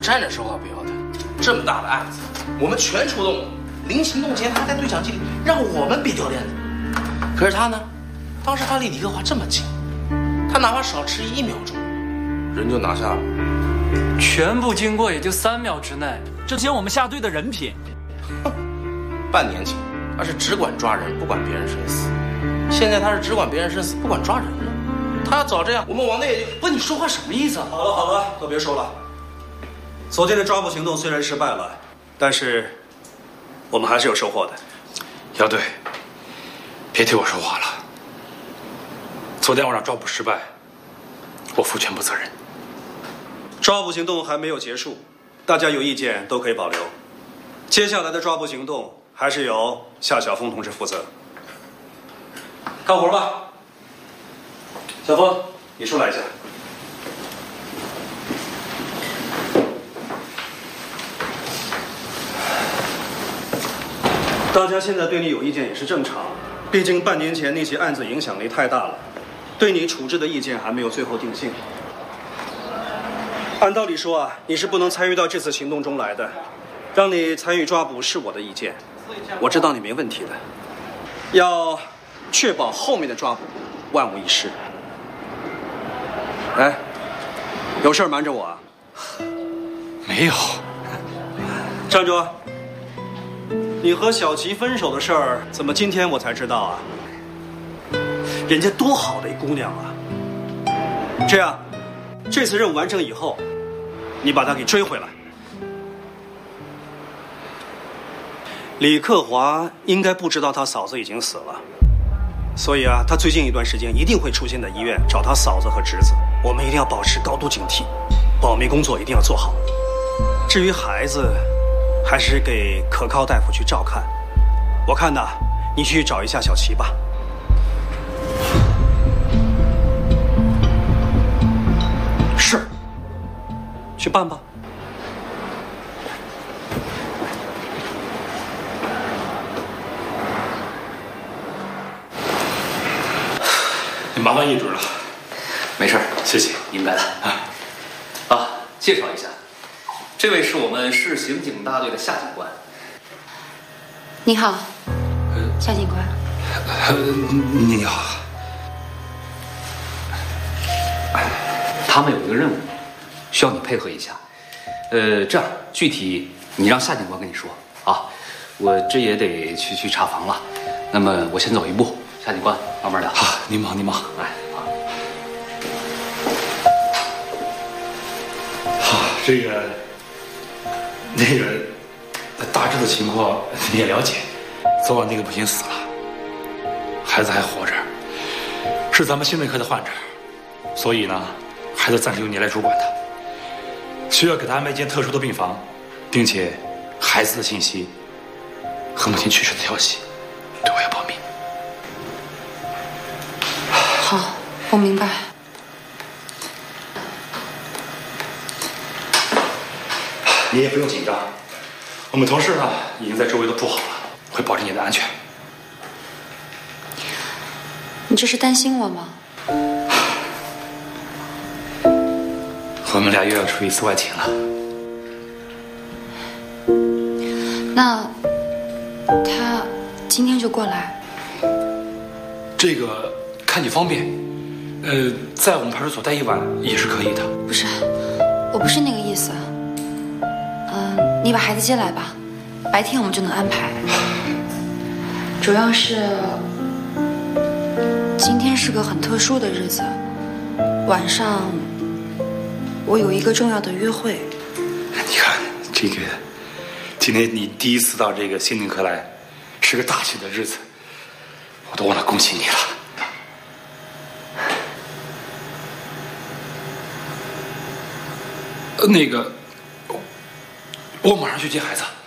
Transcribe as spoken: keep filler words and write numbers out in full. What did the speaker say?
站着说话不腰疼。这么大的案子，我们全出动了。临行动前，他在对讲机里让我们别丢链子。可是他呢，当时他离李克华这么近，他哪怕少迟一秒钟，人就拿下了。 全部经过也就三秒之内， 这显我们下队的人品。 哼，半年前他是只管抓人，不管别人生死；现在他是只管别人生死，不管抓人了。他要早这样，我们王队也就…… 不，你说话什么意思啊？ 好了好了，都别说了。昨天的抓捕行动虽然失败了，但是我们还是有收获的。 姚队，别替我说话了。昨天晚上抓捕失败，我负全部责任。 抓捕行动还没有结束，大家有意见都可以保留。接下来的抓捕行动还是由夏晓峰同志负责。干活吧，小峰，你出来一下。大家现在对你有意见也是正常，毕竟半年前那起案子影响力太大了，对你处置的意见还没有最后定性。按道理说啊，你是不能参与到这次行动中来的，让你参与抓捕是我的意见，我知道你没问题的，要确保后面的抓捕万无一失。哎，有事瞒着我啊？ 没有。 站住！你和小琪分手的事儿，怎么今天我才知道啊？人家多好的一姑娘啊！这样，这次任务完成以后，你把她给追回来。李克华应该不知道他嫂子已经死了，所以啊，他最近一段时间一定会出现在医院找他嫂子和侄子。我们一定要保持高度警惕，保密工作一定要做好。至于孩子，还是给可靠大夫去照看。我看呐，你去找一下小琪吧。是，去办吧。 麻烦易主任了。 没事， 谢谢， 应该的啊。啊，介绍一下，这位是我们市刑警大队的夏警官。 你好，夏警官。 呃，你好。 他们有一个任务，需要你配合一下。呃，这样具体你让夏警官跟你说啊。我这也得去去查房了，那么我先走一步，夏警官慢慢聊。 好，您忙您忙。 哎，好。 好，这个那个大致的情况你也了解。昨晚那个不幸死了，孩子还活着，是咱们心内科的患者，所以呢，孩子暂时由你来主管他。需要给他安排一间特殊的病房，并且孩子的信息和母亲去世的消息对我要保密。 好，我明白。 你也不用紧张，我们同事呢已经在周围都住好了，会保证你的安全。 你这是担心我吗？ 我们俩又要出一次外勤了。 那他今天就过来？ 这个看你方便，呃，在我们派出所待一晚也是可以的。 不是，我不是那个意思。嗯、呃，你把孩子接来吧，白天我们就能安排。主要是今天是个很特殊的日子，晚上我有一个重要的约会。 你看这个，今天你第一次到这个心灵科来，是个大喜的日子，我都忘了恭喜你了。呃，那个，我马上去接孩子。